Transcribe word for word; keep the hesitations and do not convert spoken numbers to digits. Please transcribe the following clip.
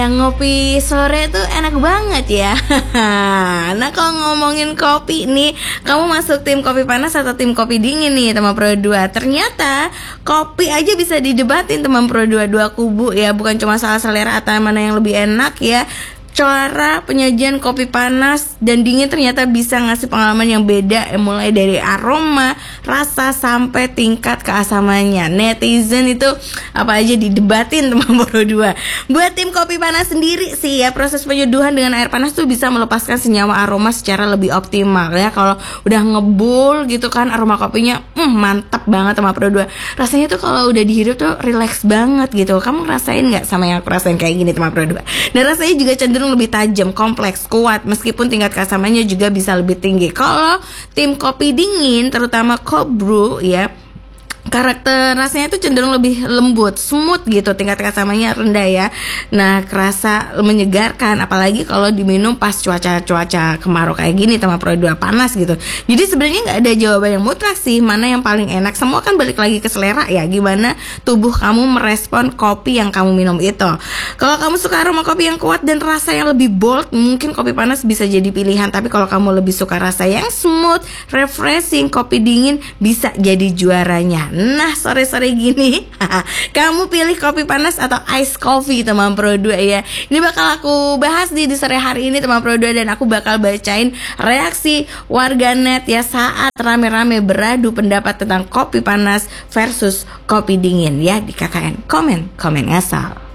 Yang ngopi sore tuh enak banget ya. Nah kalau ngomongin kopi nih, kamu masuk tim kopi panas atau tim kopi dingin nih teman Pro dua? Ternyata kopi aja bisa didebatin teman Pro dua, dua kubu ya. Bukan cuma salah selera atau mana yang lebih enak ya. Cara penyajian kopi panas dan dingin ternyata bisa ngasih pengalaman yang beda, mulai dari aroma, rasa, sampai tingkat keasamannya. Netizen itu apa aja didebatin teman Pro dua. Buat tim kopi panas sendiri sih ya, proses penyeduhan dengan air panas tuh bisa melepaskan senyawa aroma secara lebih optimal ya. Kalau udah ngebul gitu kan, aroma kopinya mm, mantap banget teman Pro dua. Rasanya tuh kalau udah dihirup tuh relax banget gitu. Kamu ngerasain gak sama yang aku rasain kayak gini teman Pro dua? Dan rasanya juga cenderung lebih tajam, kompleks, kuat, meskipun tingkat keasamannya juga bisa lebih tinggi. Kalau tim kopi dingin, terutama cold brew ya, karakter rasanya itu cenderung lebih lembut, smooth gitu, tingkat keasamannya rendah ya. Nah, kerasa menyegarkan, apalagi kalau diminum pas cuaca-cuaca kemarau kayak gini teman Pro dua, panas gitu. Jadi sebenarnya nggak ada jawaban yang mutlak sih, mana yang paling enak. Semua kan balik lagi ke selera ya, gimana tubuh kamu merespon kopi yang kamu minum itu. Kalau kamu suka aroma kopi yang kuat dan rasa yang lebih bold, mungkin kopi panas bisa jadi pilihan. Tapi kalau kamu lebih suka rasa yang smooth, refreshing, kopi dingin bisa jadi juaranya. Nah, sore-sore gini kamu pilih kopi panas atau ice coffee teman Pro dua ya. Ini bakal aku bahas nih di sore hari ini teman Pro dua, dan aku bakal bacain reaksi warganet ya saat rame-rame beradu pendapat tentang kopi panas versus kopi dingin ya di K K N Komen Komen Ngasal.